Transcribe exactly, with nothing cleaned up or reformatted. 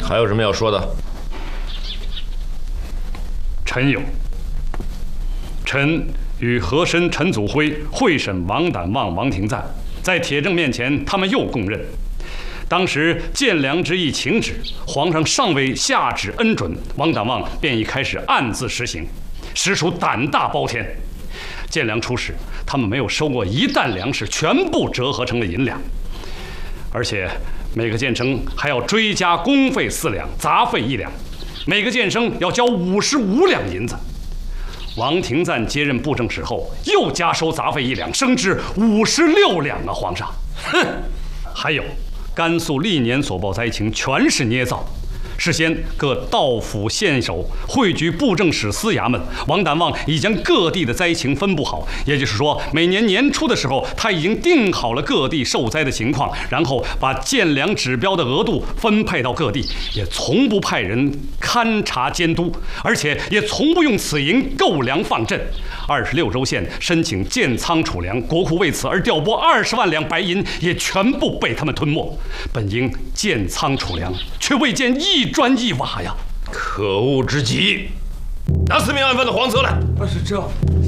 还有什么要说的？ 臣有。臣与和珅陈祖辉会审王胆旺、王廷赞，在铁证面前，他们又供认，当时建梁之意请旨，皇上尚未下旨恩准，王胆旺便已开始暗自实行，实属胆大包天。建梁出使，他们没有收过一担粮食，全部折合成了银两，而且每个监生还要追加公费四两，杂费一两，每个监生要交五十五两银子。王廷赞接任布政使后，又加收杂费一两，升至五十六两啊！皇上，哼！还有，甘肃历年所报灾情全是捏造。事先各道府县守汇聚布政使司衙门，王胆旺已将各地的灾情分布好，也就是说，每年年初的时候，他已经定好了各地受灾的情况，然后把建粮指标的额度分配到各地，也从不派人勘察监督，而且也从不用此银购粮放赈。二十六州县申请建仓储粮，国库为此而调拨二十万两白银，也全部被他们吞没。本应建仓储粮，却未见一砖一瓦呀！ 可恶之极！拿四名案犯的黄册来。 啊，是这。